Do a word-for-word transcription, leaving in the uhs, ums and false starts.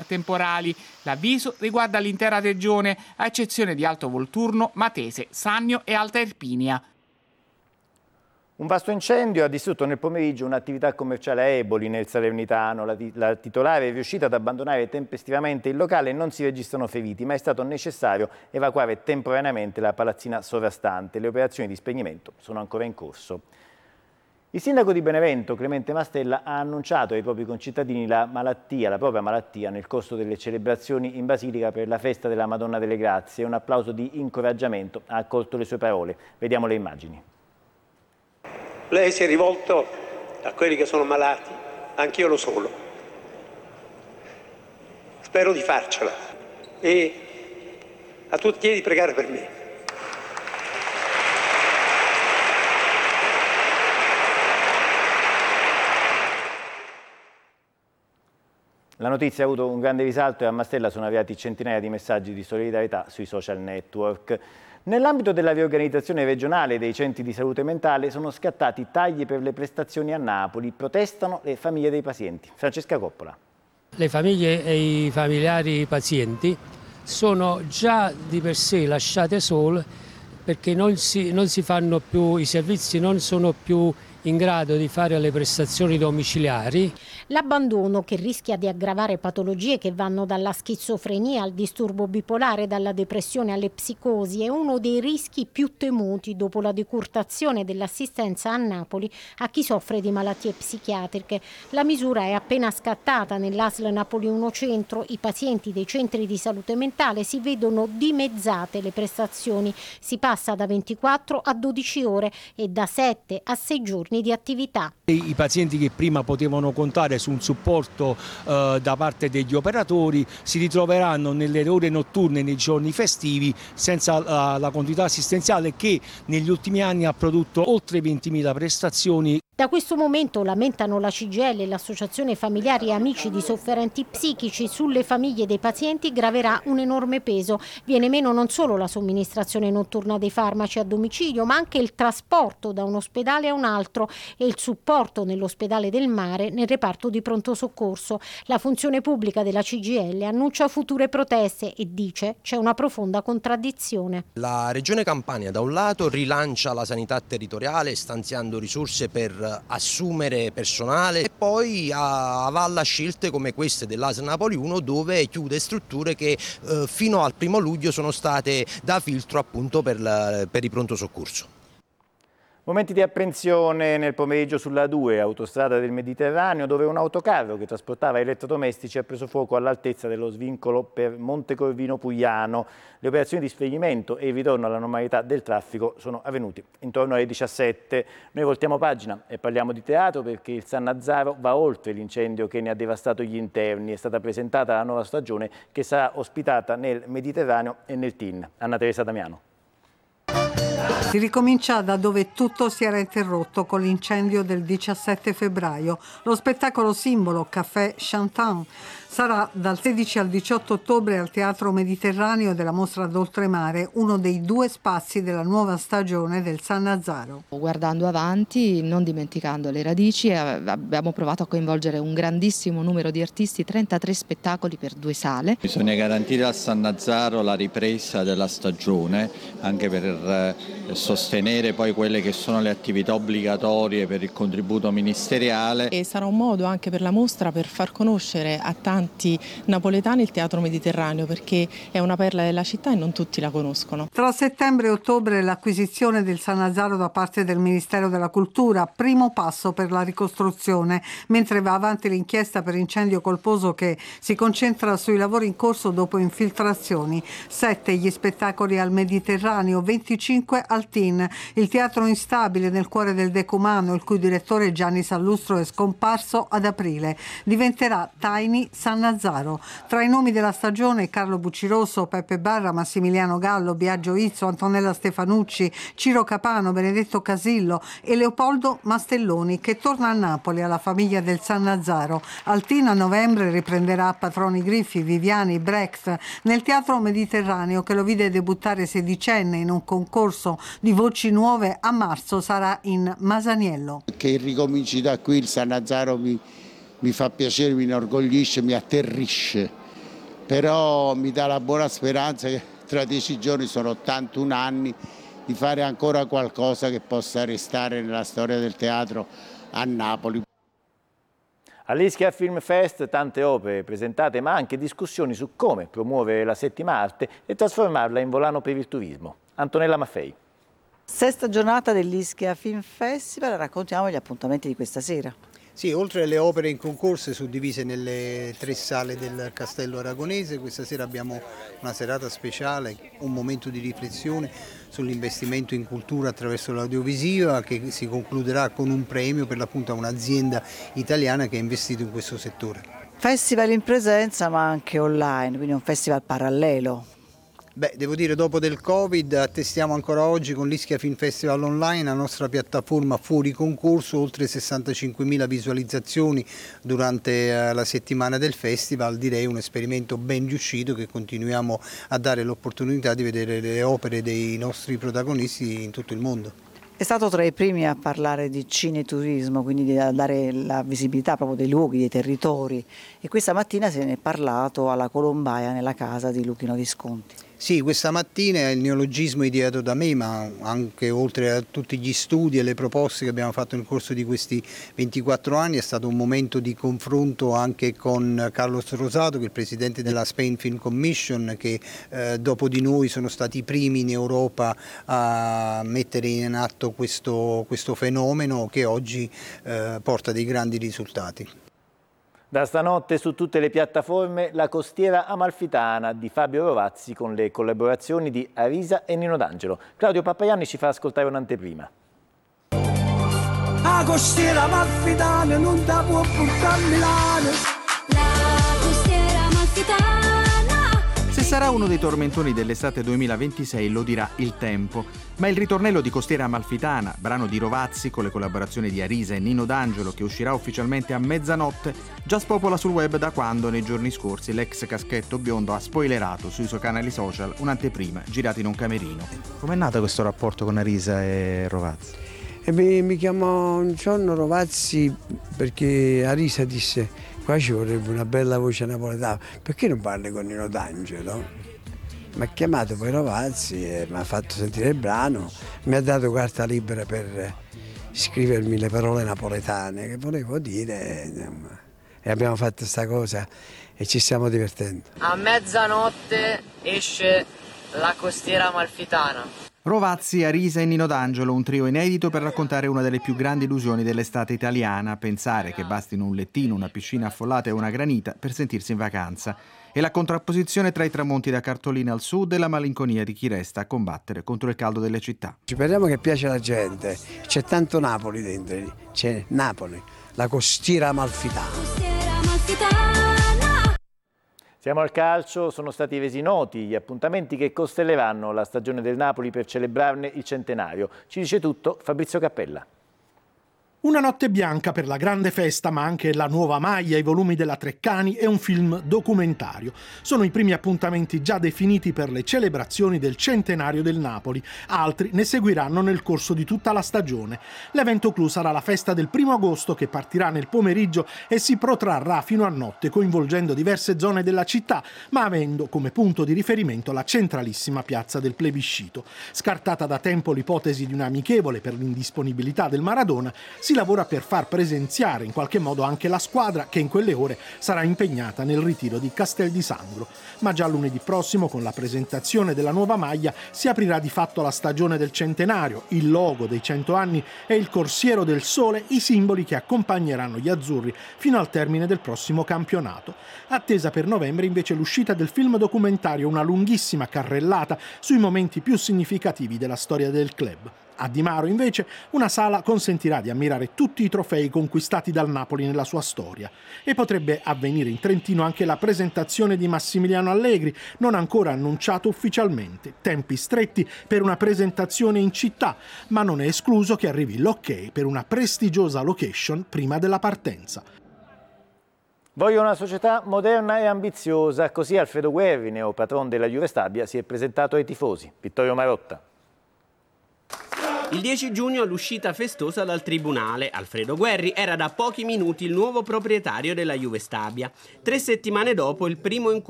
temporali. L'avviso riguarda l'intera regione, a eccezione di Alto Volturno, Matese, Sannio e Alta Irpinia. Un vasto incendio ha distrutto nel pomeriggio un'attività commerciale a Eboli, nel Salernitano. La, la titolare è riuscita ad abbandonare tempestivamente il locale e non si registrano feriti, ma è stato necessario evacuare temporaneamente la palazzina sovrastante. Le operazioni di spegnimento sono ancora in corso. Il sindaco di Benevento, Clemente Mastella, ha annunciato ai propri concittadini la malattia, la propria malattia, nel corso delle celebrazioni in Basilica per la festa della Madonna delle Grazie. Un applauso di incoraggiamento ha accolto le sue parole. Vediamo le immagini. Lei si è rivolto a quelli che sono malati, anch'io lo sono. Spero di farcela e a tutti chiedi di pregare per me. La notizia ha avuto un grande risalto e a Mastella sono arrivati centinaia di messaggi di solidarietà sui social network. Nell'ambito della riorganizzazione regionale dei centri di salute mentale sono scattati tagli per le prestazioni a Napoli. Protestano le famiglie dei pazienti. Francesca Coppola. Le famiglie e i familiari pazienti sono già di per sé lasciate sole perché non si, non si fanno più, i servizi non sono più in grado di fare le prestazioni domiciliari. L'abbandono, che rischia di aggravare patologie che vanno dalla schizofrenia al disturbo bipolare, dalla depressione alle psicosi, è uno dei rischi più temuti dopo la decurtazione dell'assistenza a Napoli a chi soffre di malattie psichiatriche. La misura è appena scattata nell'A S L Napoli uno Centro. I pazienti dei centri di salute mentale si vedono dimezzate le prestazioni. Si passa da ventiquattro a dodici ore e da sette a sei giorni di attività. I pazienti che prima potevano contare su un supporto eh, da parte degli operatori si ritroveranno nelle ore notturne nei giorni festivi senza la, la continuità assistenziale che negli ultimi anni ha prodotto oltre ventimila prestazioni. Da questo momento, lamentano la C G I L e l'Associazione Familiari e Amici di Sofferenti Psichici, sulle famiglie dei pazienti graverà un enorme peso. Viene meno non solo la somministrazione notturna dei farmaci a domicilio, ma anche il trasporto da un ospedale a un altro e il supporto nell'ospedale del Mare nel reparto di pronto soccorso. La funzione pubblica della C G I L annuncia future proteste e dice c'è una profonda contraddizione. La Regione Campania da un lato rilancia la sanità territoriale stanziando risorse per assumere personale e poi avalla scelte come queste dell'A S L Napoli uno dove chiude strutture che eh, fino al primo luglio sono state da filtro appunto per, la, per il pronto soccorso. Momenti di apprensione nel pomeriggio sulla A due, autostrada del Mediterraneo, dove un autocarro che trasportava elettrodomestici ha preso fuoco all'altezza dello svincolo per Montecorvino Pugliano. Le operazioni di spegnimento e il ritorno alla normalità del traffico sono avvenuti intorno alle diciassette. Noi voltiamo pagina e parliamo di teatro perché il Sannazzaro va oltre l'incendio che ne ha devastato gli interni. È stata presentata la nuova stagione che sarà ospitata nel Mediterraneo e nel T I N. Anna Teresa Damiano. Si ricomincia da dove tutto si era interrotto con l'incendio del diciassette febbraio. Lo spettacolo simbolo Café Chantant sarà dal sedici al diciotto ottobre al Teatro Mediterraneo della Mostra d'Oltremare, uno dei due spazi della nuova stagione del Sannazzaro. Guardando avanti, non dimenticando le radici, abbiamo provato a coinvolgere un grandissimo numero di artisti, trentatré spettacoli per due sale. Bisogna garantire al Sannazzaro la ripresa della stagione, anche per sostenere poi quelle che sono le attività obbligatorie per il contributo ministeriale. E sarà un modo anche per la mostra per far conoscere a tanti napoletani il Teatro Mediterraneo, perché è una perla della città e non tutti la conoscono. Tra settembre e ottobre l'acquisizione del Sannazzaro da parte del Ministero della Cultura, primo passo per la ricostruzione, mentre va avanti l'inchiesta per incendio colposo che si concentra sui lavori in corso dopo infiltrazioni. Sette gli spettacoli al Mediterraneo, venticinque al T I N. Il teatro instabile nel cuore del decumano, il cui direttore Gianni Sallustro è scomparso ad aprile, diventerà Tiny Sannazzaro. Tra i nomi della stagione Carlo Buccirosso, Peppe Barra, Massimiliano Gallo, Biagio Izzo, Antonella Stefanucci, Ciro Capano, Benedetto Casillo e Leopoldo Mastelloni, che torna a Napoli alla famiglia del Sannazzaro. Al T I N a novembre riprenderà Patroni Griffi, Viviani, Brecht nel Teatro Mediterraneo, che lo vide debuttare sedicenne in un concorso di voci nuove. A marzo sarà in Masaniello. Che ricominci da qui il Sannazzaro mi, mi fa piacere, mi inorgoglisce, mi atterrisce, però mi dà la buona speranza che tra dieci giorni, sono ottantuno anni, di fare ancora qualcosa che possa restare nella storia del teatro a Napoli. All'Ischia Film Fest tante opere presentate, ma anche discussioni su come promuovere la settima arte e trasformarla in volano per il turismo. Antonella Maffei. Sesta giornata dell'Ischia Film Festival, raccontiamo gli appuntamenti di questa sera. Sì, oltre alle opere in concorso suddivise nelle tre sale del Castello Aragonese, questa sera abbiamo una serata speciale, un momento di riflessione sull'investimento in cultura attraverso l'audiovisiva, che si concluderà con un premio per l'appunto a un'azienda italiana che ha investito in questo settore. Festival in presenza ma anche online, quindi un festival parallelo. Beh, devo dire, dopo del Covid attestiamo ancora oggi con l'Ischia Film Festival Online, la nostra piattaforma fuori concorso, oltre sessantacinquemila visualizzazioni durante la settimana del festival. Direi un esperimento ben riuscito che continuiamo a dare l'opportunità di vedere le opere dei nostri protagonisti in tutto il mondo. È stato tra i primi a parlare di cineturismo, quindi di dare la visibilità proprio dei luoghi, dei territori, e questa mattina se ne è parlato alla Colombaia nella casa di Luchino Visconti. Sì, questa mattina il neologismo ideato da me, ma anche oltre a tutti gli studi e le proposte che abbiamo fatto nel corso di questi ventiquattro anni, è stato un momento di confronto anche con Carlos Rosato, che è il presidente della Spain Film Commission, che eh, dopo di noi sono stati i primi in Europa a mettere in atto questo, questo fenomeno che oggi eh, porta dei grandi risultati. Da stanotte su tutte le piattaforme La costiera amalfitana di Fabio Rovazzi con le collaborazioni di Arisa e Nino D'Angelo. Claudio Pappaianni ci fa ascoltare un'anteprima. La costiera amalfitana non da può portare a Milano. La costiera amalfitana. Se sarà uno dei tormentoni dell'estate duemilaventisei lo dirà il tempo, ma il ritornello di Costiera Amalfitana, brano di Rovazzi con le collaborazioni di Arisa e Nino D'Angelo, che uscirà ufficialmente a mezzanotte, già spopola sul web da quando nei giorni scorsi l'ex caschetto biondo ha spoilerato sui suoi canali social un'anteprima girata in un camerino. Com'è nato questo rapporto con Arisa e Rovazzi? E mi, mi chiamò un giorno Rovazzi perché Arisa disse: qua ci vorrebbe una bella voce napoletana, perché non parli con Nino D'Angelo? Mi ha chiamato poi Rovazzi e mi ha fatto sentire il brano, mi ha dato carta libera per scrivermi le parole napoletane che volevo dire, e abbiamo fatto questa cosa e ci stiamo divertendo. A mezzanotte esce La costiera amalfitana. Rovazzi, Arisa e Nino D'Angelo, un trio inedito per raccontare una delle più grandi illusioni dell'estate italiana, pensare che bastino un lettino, una piscina affollata e una granita per sentirsi in vacanza. E la contrapposizione tra i tramonti da cartolina al sud e la malinconia di chi resta a combattere contro il caldo delle città. Speriamo che piace alla gente, c'è tanto Napoli dentro, c'è Napoli, la costiera amalfitana. Costiera amalfitana. Siamo al calcio, sono stati resi noti gli appuntamenti che costelleranno la stagione del Napoli per celebrarne il centenario. Ci dice tutto Fabrizio Cappella. Una notte bianca per la grande festa, ma anche la nuova maglia, i volumi della Treccani e un film documentario. Sono i primi appuntamenti già definiti per le celebrazioni del centenario del Napoli. Altri ne seguiranno nel corso di tutta la stagione. L'evento clou sarà la festa del primo agosto, che partirà nel pomeriggio e si protrarrà fino a notte, coinvolgendo diverse zone della città, ma avendo come punto di riferimento la centralissima piazza del Plebiscito. Scartata da tempo l'ipotesi di un amichevole per l'indisponibilità del Maradona, si lavora per far presenziare in qualche modo anche la squadra che in quelle ore sarà impegnata nel ritiro di Castel di Sangro. Ma già lunedì prossimo, con la presentazione della nuova maglia, si aprirà di fatto la stagione del centenario, il logo dei cento anni e il corsiero del sole, i simboli che accompagneranno gli azzurri fino al termine del prossimo campionato. Attesa per novembre invece l'uscita del film documentario, una lunghissima carrellata sui momenti più significativi della storia del club. A Di Maro, invece, una sala consentirà di ammirare tutti i trofei conquistati dal Napoli nella sua storia. E potrebbe avvenire in Trentino anche la presentazione di Massimiliano Allegri, non ancora annunciato ufficialmente. Tempi stretti per una presentazione in città, ma non è escluso che arrivi l'ok per una prestigiosa location prima della partenza. Voglio una società moderna e ambiziosa, così Alfredo Guerri, neopatron della Juve Stabia, si è presentato ai tifosi. Vittorio Marotta. Il dieci giugno all'uscita festosa dal Tribunale, Alfredo Guerri era da pochi minuti il nuovo proprietario della Juve Stabia. Tre settimane dopo il primo incontro